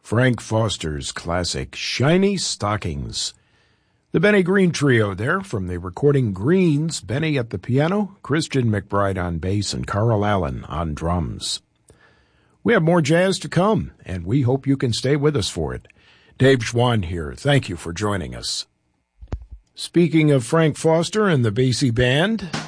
Frank Foster's classic Shiny Stockings. The Benny Green Trio there from the recording Greens, Benny at the piano, Christian McBride on bass, and Carl Allen on drums. We have more jazz to come, and we hope you can stay with us for it. Dave Schwann here. Thank you for joining us. Speaking of Frank Foster and the Basie Band,